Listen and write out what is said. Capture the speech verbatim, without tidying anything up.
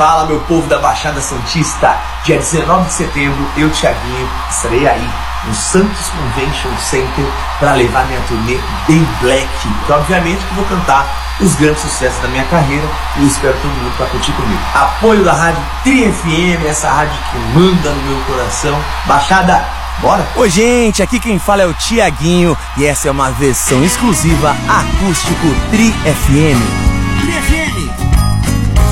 Fala, meu povo da Baixada Santista. Dia dezenove de setembro, eu, Thiaguinho, estarei aí no Santos Convention Center para levar minha turnê bem black. Então, obviamente que vou cantar os grandes sucessos da minha carreira e espero todo mundo para curtir comigo. Apoio da Rádio Tri F M, essa rádio que manda no meu coração. Baixada, bora? Oi, gente, aqui quem fala é o Thiaguinho e essa é uma versão exclusiva acústico Tri F M.